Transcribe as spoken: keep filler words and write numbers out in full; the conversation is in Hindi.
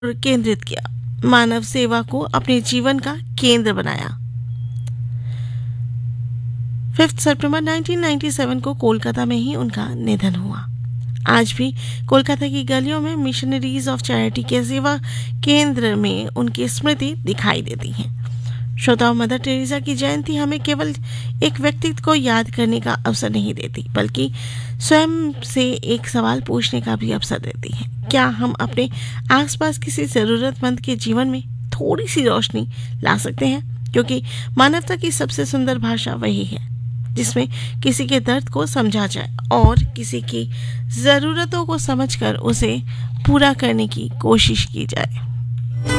केंद्रित किया, मानव सेवा को अपने जीवन का केंद्र बनाया। फिफ्थ सितंबर उन्नीस सौ सत्तानवे को कोलकाता में ही उनका निधन हुआ। आज भी कोलकाता की गलियों में मिशनरीज ऑफ चैरिटी के सेवा केंद्र में उनकी स्मृति दिखाई देती है। श्रोताओं, मदर टेरेसा की जयंती हमें केवल एक व्यक्तित्व को याद करने का अवसर नहीं देती, बल्कि स्वयं से एक सवाल पूछने का भी अवसर देती है। क्या हम अपने आसपास किसी जरूरतमंद के जीवन में थोड़ी सी रोशनी ला सकते हैं? क्योंकि मानवता की सबसे सुंदर भाषा वही है जिसमें किसी के दर्द को समझा जाए और किसी की जरूरतों को समझकर उसे पूरा करने की कोशिश की जाए।